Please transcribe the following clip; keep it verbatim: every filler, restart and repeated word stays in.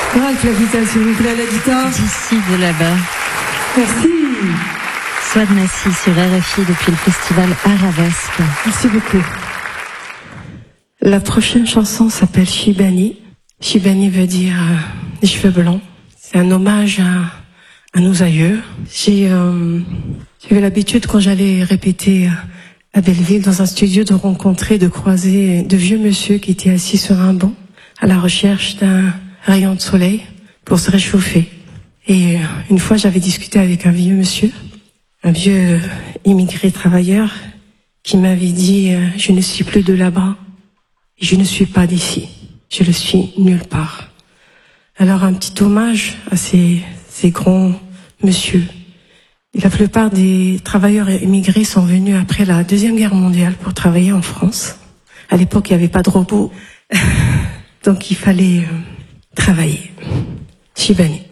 Ah, Clavita, s'il vous plaît, à la guitare. D'ici, de là-bas. Merci. Souad Nassi sur R F I depuis le festival Arabesque. Merci beaucoup. La prochaine chanson s'appelle Shibani. Shibani veut dire euh, les cheveux blancs. C'est un hommage à, à nos aïeux. J'ai euh, eu l'habitude, quand j'allais répéter à Belleville, dans un studio, de rencontrer, de croiser de vieux monsieur qui étaient assis sur un banc à la recherche d'un rayon de soleil pour se réchauffer. Et euh, une fois, j'avais discuté avec un vieux monsieur, un vieux immigré travailleur, qui m'avait dit euh, « Je ne suis plus de là-bas. Je ne suis pas d'ici. Je le suis nulle part. » Alors un petit hommage à ces, ces grands monsieur. Et la plupart des travailleurs immigrés sont venus après la Deuxième Guerre mondiale pour travailler en France. À l'époque, il n'y avait pas de robots. Donc il fallait euh, travailler. Shibani.